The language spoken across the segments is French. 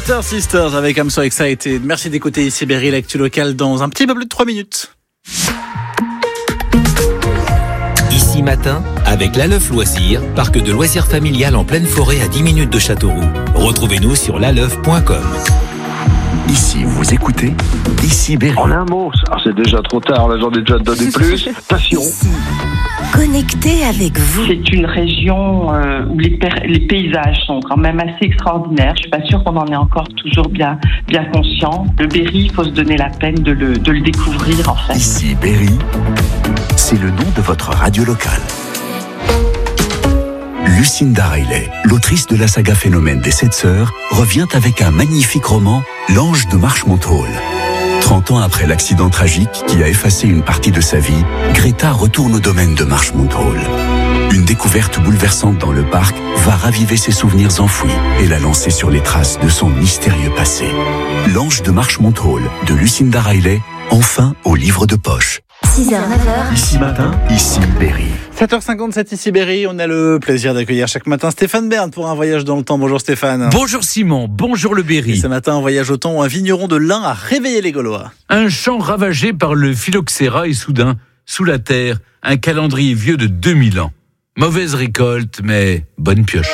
Pointer Sisters avec I'm So Excited. Merci d'écouter ici Berry, l'actu locale dans un petit peu plus de 3 minutes. Ici matin, avec l'Aleuf Loisirs, parc de loisirs familial en pleine forêt à 10 minutes de Châteauroux. Retrouvez-nous sur l'aleuf.com. Ici, vous écoutez Ici Berry. En un mot, c'est déjà trop tard, là j'en ai déjà donné plus. Passion. Ici, connecté avec vous. C'est une région où les paysages sont quand même assez extraordinaires. Je suis pas sûre qu'on en est encore toujours bien conscient. Le Berry, il faut se donner la peine de le découvrir en fait. Ici Berry, c'est le nom de votre radio locale. Lucinda Riley, l'autrice de la saga Phénomène des 7 sœurs, revient avec un magnifique roman, L'Ange de Marchmont Hall. 30 ans après l'accident tragique qui a effacé une partie de sa vie, Greta retourne au domaine de Marchmont Hall. Une découverte bouleversante dans le parc va raviver ses souvenirs enfouis et la lancer sur les traces de son mystérieux passé. L'Ange de Marchmont Hall de Lucinda Riley, enfin au livre de poche. 6h, 9h. Ici matin, ici Berry. 7h57 ici Berry, on a le plaisir d'accueillir chaque matin Stéphane Bern pour un voyage dans le temps. Bonjour Stéphane. Bonjour Simon, bonjour le Berry. Et ce matin, un voyage au temps où un vigneron de l'Ain a réveillé les Gaulois. Un champ ravagé par le phylloxéra et soudain, sous la terre, un calendrier vieux de 2000 ans. Mauvaise récolte, mais bonne pioche.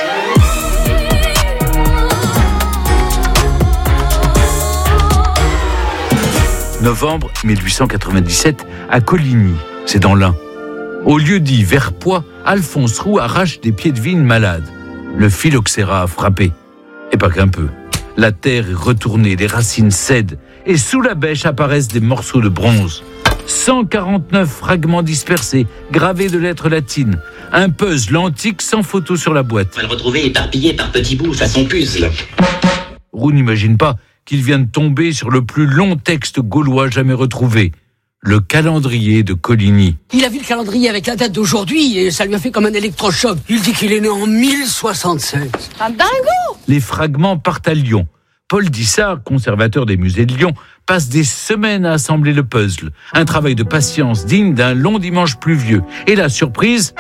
Novembre 1897, à Coligny, c'est dans l'Ain. Au lieu-dit Verpoix, Alphonse Roux arrache des pieds de vigne malades. Le phylloxéra a frappé. Et pas qu'un peu. La terre est retournée, les racines cèdent, et sous la bêche apparaissent des morceaux de bronze. 149 fragments dispersés, gravés de lettres latines. Un puzzle antique sans photo sur la boîte. On va le retrouver éparpillé par petits bouts, façon puzzle. Roux n'imagine pas qu'il vient de tomber sur le plus long texte gaulois jamais retrouvé. Le calendrier de Coligny. Il a vu le calendrier avec la date d'aujourd'hui et ça lui a fait comme un électrochoc. Il dit qu'il est né en 1076. Un dingo! Les fragments partent à Lyon. Paul Dissart, conservateur des musées de Lyon, passe des semaines à assembler le puzzle. Un travail de patience digne d'un long dimanche pluvieux. Et la surprise,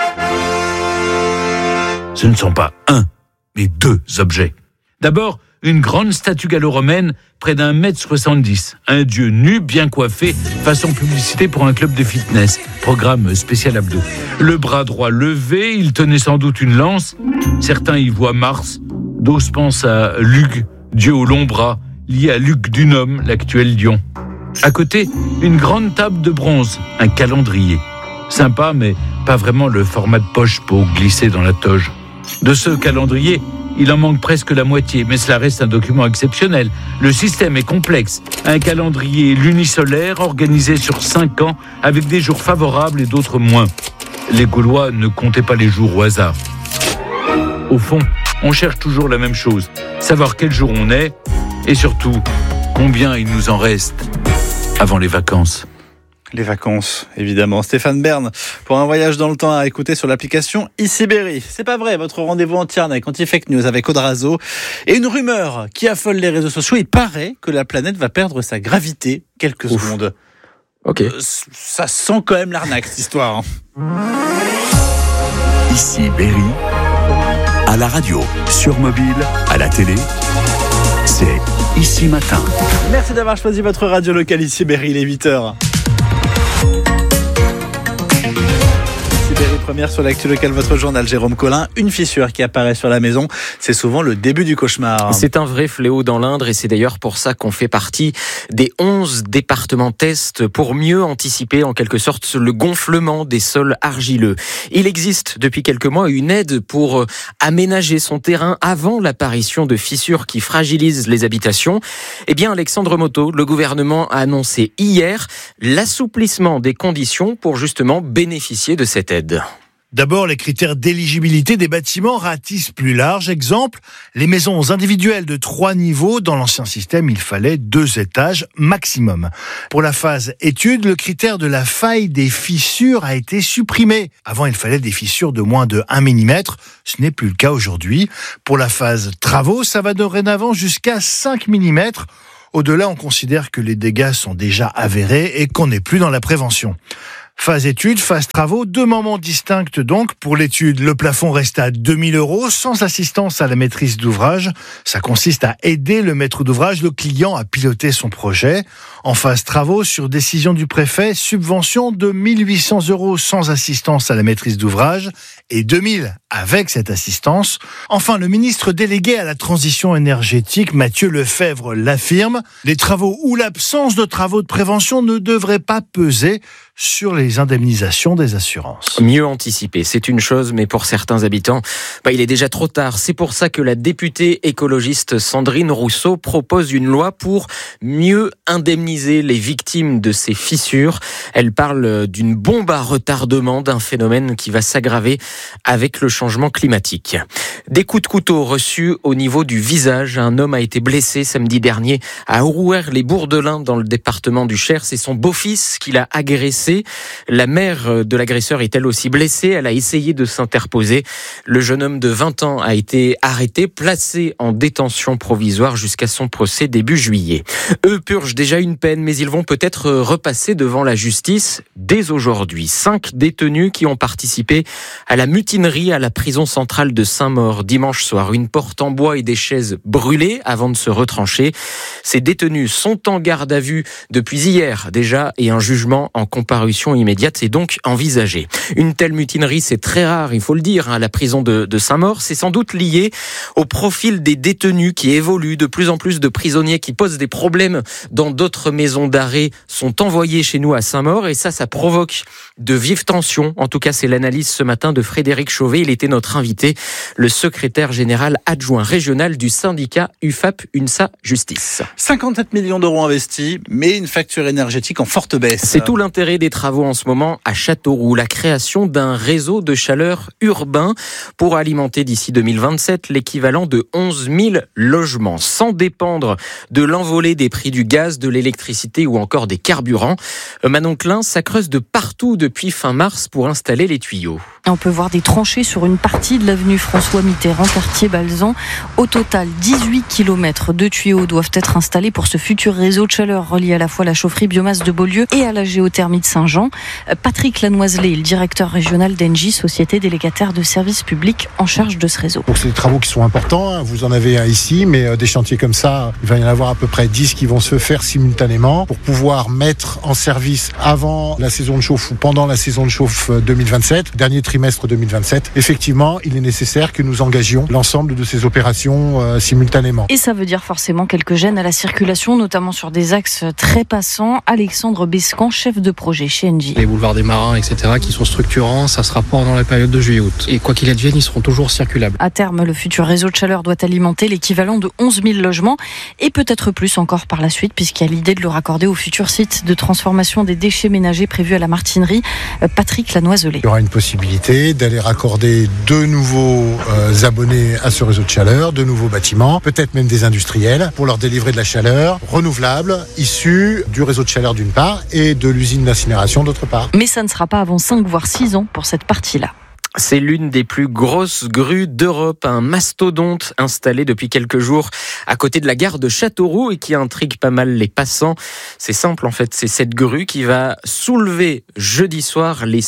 ce ne sont pas un, mais 2 objets. D'abord, une grande statue gallo-romaine, près d'1m70. Un dieu nu, bien coiffé, façon publicité pour un club de fitness. Programme spécial abdos. Le bras droit levé, il tenait sans doute une lance. Certains y voient Mars. D'autres pensent à Lug, dieu au long bras, lié à Luc Dunhomme, l'actuel lion. À côté, une grande table de bronze, un calendrier. Sympa, mais pas vraiment le format de poche pour glisser dans la toge. De ce calendrier, il en manque presque la moitié, mais cela reste un document exceptionnel. Le système est complexe. Un calendrier lunisolaire organisé sur 5 ans, avec des jours favorables et d'autres moins. Les Gaulois ne comptaient pas les jours au hasard. Au fond, on cherche toujours la même chose, savoir quel jour on est, et surtout, combien il nous en reste avant les vacances. Les vacances, évidemment. Stéphane Bern, pour un voyage dans le temps à écouter sur l'application Ici Berry. C'est pas vrai, votre rendez-vous entier avec Anti-Fake News avec Audrazo. Et une rumeur qui affole les réseaux sociaux, il paraît que la planète va perdre sa gravité quelques secondes. Ok. Ça sent quand même l'arnaque, cette histoire. Ici Berry, à la radio, sur mobile, à la télé, c'est Ici matin. Merci d'avoir choisi votre radio locale Ici Berry, il est 8h. Première sur l'actu locale, votre journal Jérôme Collin. Une fissure qui apparaît sur la maison, c'est souvent le début du cauchemar. C'est un vrai fléau dans l'Indre et c'est d'ailleurs pour ça qu'on fait partie des 11 départements tests pour mieux anticiper en quelque sorte le gonflement des sols argileux. Il existe depuis quelques mois une aide pour aménager son terrain avant l'apparition de fissures qui fragilisent les habitations. Eh bien, Alexandre Motto, le gouvernement a annoncé hier l'assouplissement des conditions pour justement bénéficier de cette aide. D'abord, les critères d'éligibilité des bâtiments ratissent plus large. Exemple, les maisons individuelles de 3 niveaux. Dans l'ancien système, il fallait 2 étages maximum. Pour la phase étude, le critère de la faille des fissures a été supprimé. Avant, il fallait des fissures de moins de 1 mm. Ce n'est plus le cas aujourd'hui. Pour la phase travaux, ça va dorénavant jusqu'à 5 mm. Au-delà, on considère que les dégâts sont déjà avérés et qu'on n'est plus dans la prévention. Phase études, phase travaux, 2 moments distincts donc. Pour l'étude, le plafond reste à 2 000 € sans assistance à la maîtrise d'ouvrage. Ça consiste à aider le maître d'ouvrage, le client, à piloter son projet. En phase travaux, sur décision du préfet, subvention de 1 800 € sans assistance à la maîtrise d'ouvrage et 2 000 avec cette assistance. Enfin, le ministre délégué à la transition énergétique, Mathieu Lefebvre, l'affirme. Les travaux ou l'absence de travaux de prévention ne devraient pas peser sur les indemnisations des assurances. Mieux anticiper, c'est une chose, mais pour certains habitants, il est déjà trop tard. C'est pour ça que la députée écologiste Sandrine Rousseau propose une loi pour mieux indemniser les victimes de ces fissures. Elle parle d'une bombe à retardement, d'un phénomène qui va s'aggraver avec le changement climatique. Des coups de couteau reçus au niveau du visage. Un homme a été blessé samedi dernier à Rouergue-les-Bourdelins dans le département du Cher. C'est son beau-fils qui l'a agressé. La mère de l'agresseur est elle aussi blessée. Elle a essayé de s'interposer. Le jeune homme de 20 ans a été arrêté, placé en détention provisoire jusqu'à son procès début juillet. Eux purgent déjà une peine, mais ils vont peut-être repasser devant la justice dès aujourd'hui. 5 détenus qui ont participé à la mutinerie à la prison centrale de Saint-Maur dimanche soir. Une porte en bois et des chaises brûlées avant de se retrancher. Ces détenus sont en garde à vue depuis hier déjà et un jugement en comparution immédiate est donc envisagé. Une telle mutinerie, c'est très rare, il faut le dire, à la prison de Saint-Maur. C'est sans doute lié au profil des détenus qui évoluent. De plus en plus de prisonniers qui posent des problèmes dans d'autres maisons d'arrêt sont envoyés chez nous à Saint-Maur et ça provoque de vives tensions. En tout cas, c'est l'analyse ce matin de Frédéric Chauvet. Il était notre invité, le secrétaire général adjoint régional du syndicat UFAP-UNSA Justice. 57 millions d'euros investis, mais une facture énergétique en forte baisse. C'est tout l'intérêt des travaux en ce moment à Châteauroux, la création d'un réseau de chaleur urbain pour alimenter d'ici 2027 l'équivalent de 11 000 logements, sans dépendre de l'envolée des prix du gaz, de l'électricité ou encore des carburants. Manon Klein, ça creuse de partout depuis fin mars pour installer les tuyaux. On peut voir des tranchées sur une partie de l'avenue François Mitterrand, quartier Balzan. Au total, 18 km de tuyaux doivent être installés pour ce futur réseau de chaleur relié à la fois à la chaufferie biomasse de Beaulieu et à la géothermie de Saint-Jean. Patrick Lanoiselet est le directeur régional d'Engie, société délégataire de services publics en charge de ce réseau. Donc c'est des travaux qui sont importants, vous en avez un ici, mais des chantiers comme ça, il va y en avoir à peu près 10 qui vont se faire simultanément pour pouvoir mettre en service avant la saison de chauffe ou pendant la saison de chauffe 2027, dernier trimestre 2027. Effectivement, il est nécessaire que nous engagions l'ensemble de ces opérations simultanément. Et ça veut dire forcément quelques gênes à la circulation, notamment sur des axes très passants. Alexandre Bescan, chef de projet chez Engie. Les boulevards des Marins, etc., qui sont structurants, ça sera pas dans la période de juillet-août. Et quoi qu'il advienne, ils seront toujours circulables. À terme, le futur réseau de chaleur doit alimenter l'équivalent de 11 000 logements et peut-être plus encore par la suite, puisqu'il y a l'idée de le raccorder au futur site de transformation des déchets ménagers prévu à la Martinerie. Patrick Lanoiselet. Il y aura une possibilité d'aller raccorder de nouveaux abonnés à ce réseau de chaleur, de nouveaux bâtiments, peut-être même des industriels, pour leur délivrer de la chaleur renouvelable, issue du réseau de chaleur d'une part et de l'usine d'incinération d'autre part. Mais ça ne sera pas avant 5 voire 6 ans pour cette partie-là. C'est l'une des plus grosses grues d'Europe, un mastodonte installé depuis quelques jours à côté de la gare de Châteauroux et qui intrigue pas mal les passants. C'est simple en fait, c'est cette grue qui va soulever jeudi soir les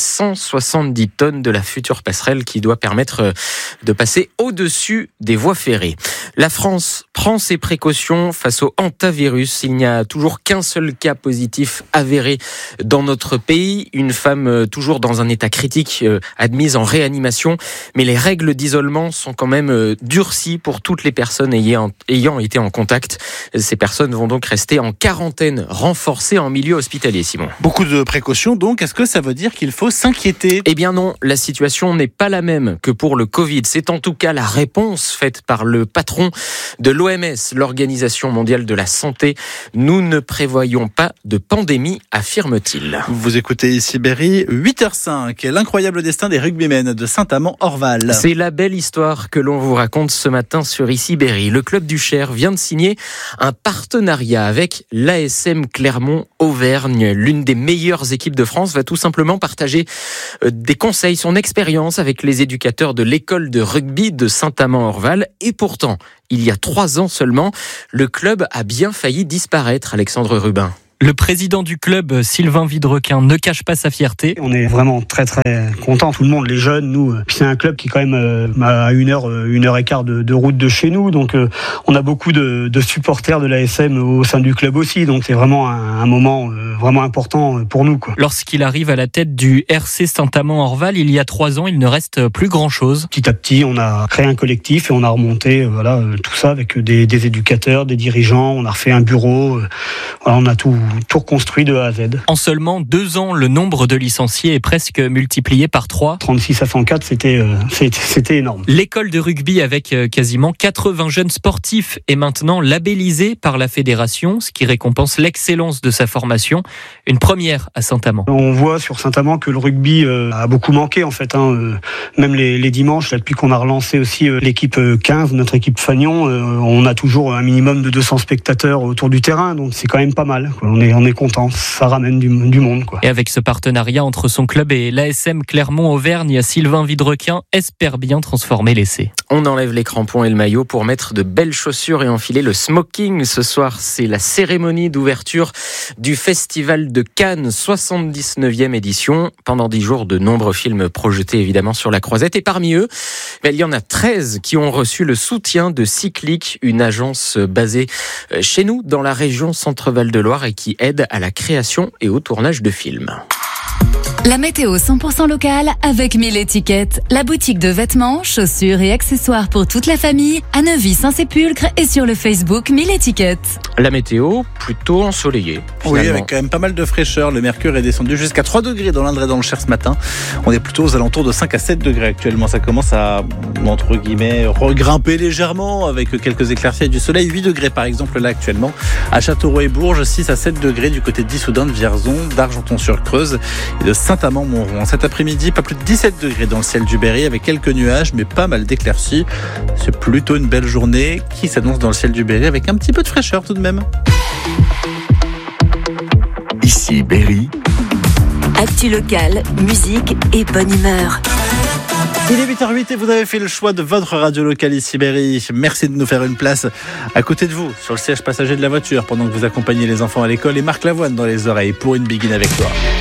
170 tonnes de la future passerelle qui doit permettre de passer au-dessus des voies ferrées. La France prend ses précautions face au hantavirus. Il n'y a toujours qu'un seul cas positif avéré dans notre pays. Une femme toujours dans un état critique admise en réanimation. Mais les règles d'isolement sont quand même durcies pour toutes les personnes ayant été en contact. Ces personnes vont donc rester en quarantaine renforcée en milieu hospitalier, Simon. Beaucoup de précautions donc. Est-ce que ça veut dire qu'il faut s'inquiéter ? Eh bien non, la situation n'est pas la même que pour le Covid. C'est en tout cas la réponse faite par le patron de l'OMS, l'Organisation mondiale de la santé. Nous ne prévoyons pas de pandémie, affirme-t-il. Vous écoutez ici Berry, 8h05, l'incroyable destin des rugbymen de Saint-Amand-Orval. C'est la belle histoire que l'on vous raconte ce matin sur ici Berry. Le club du Cher vient de signer un partenariat avec l'ASM Clermont-Auvergne. L'une des meilleures équipes de France va tout simplement partager des conseils, son expérience avec les éducateurs de l'école de rugby de Saint-Amand-Orval. Et pourtant, il y a 3 ans seulement, le club a bien failli disparaître, Alexandre Rubin. Le président du club, Sylvain Vidrequin, ne cache pas sa fierté. On est vraiment très contents, tout le monde, les jeunes, nous. C'est un club qui est quand même à 1 heure et quart de route de chez nous, donc on a beaucoup de supporters de l'ASM au sein du club aussi, donc c'est vraiment un moment vraiment important pour nous, quoi. Lorsqu'il arrive à la tête du RC Saint-Amand-Orval, il y a 3 ans, il ne reste plus grand-chose. Petit à petit, on a créé un collectif et on a remonté tout ça avec des éducateurs, des dirigeants, on a refait un bureau, on a tout reconstruit de A à Z. En seulement 2 ans, le nombre de licenciés est presque multiplié par 3. 36 à 104, c'était énorme. L'école de rugby avec quasiment 80 jeunes sportifs est maintenant labellisée par la fédération, ce qui récompense l'excellence de sa formation. Une première à Saint-Amand. On voit sur Saint-Amand que le rugby a beaucoup manqué en fait. Même les dimanches, là, depuis qu'on a relancé aussi l'équipe 15, notre équipe Fagnon, on a toujours un minimum de 200 spectateurs autour du terrain, donc c'est quand même pas mal, quoi. On est content, ça ramène du monde, quoi. Et avec ce partenariat entre son club et l'ASM Clermont-Auvergne, Sylvain Vidrequin espère bien transformer l'essai. On enlève les crampons et le maillot pour mettre de belles chaussures et enfiler le smoking. Ce soir, c'est la cérémonie d'ouverture du Festival de Cannes, 79e édition. Pendant 10 jours, de nombreux films projetés évidemment sur la Croisette. Et parmi eux, il y en a 13 qui ont reçu le soutien de Cyclic, une agence basée chez nous dans la région Centre-Val de Loire et qui aide à la création et au tournage de films. La météo 100% locale avec 1000 étiquettes. La boutique de vêtements, chaussures et accessoires pour toute la famille à Neuvy-Saint-Sépulcre et sur le Facebook 1000 étiquettes. La météo plutôt ensoleillée. Oui, avec quand même pas mal de fraîcheur. Le mercure est descendu jusqu'à 3 degrés dans l'Indre et dans le Cher ce matin. On est plutôt aux alentours de 5 à 7 degrés actuellement. Ça commence à, entre guillemets, regrimper légèrement avec quelques éclaircies et du soleil. 8 degrés par exemple là actuellement. À Châteauroux et Bourges, 6 à 7 degrés du côté d'Issoudun, de Vierzon, d'Argenton-sur-Creuse et de Saint-Amand-Montrond. Cet après-midi, pas plus de 17 degrés dans le ciel du Berry avec quelques nuages mais pas mal d'éclaircies. C'est plutôt une belle journée qui s'annonce dans le ciel du Berry avec un petit peu de fraîcheur tout de même. Ici Berry. Actu locale, musique et bonne humeur. Il est 8h08 et vous avez fait le choix de votre radio locale ici Berry. Merci de nous faire une place à côté de vous, sur le siège passager de la voiture, pendant que vous accompagnez les enfants à l'école et Marc Lavoine dans les oreilles pour une biguine avec toi.